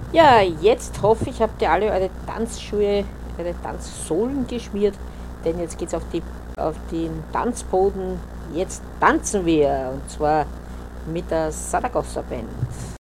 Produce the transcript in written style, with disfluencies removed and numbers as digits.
Ja, jetzt hoffe ich, habt ihr alle eure Tanzschuhe, eure Tanzsohlen geschmiert, denn jetzt geht's auf den Tanzboden. Jetzt tanzen wir und zwar mit der Saragossa Band.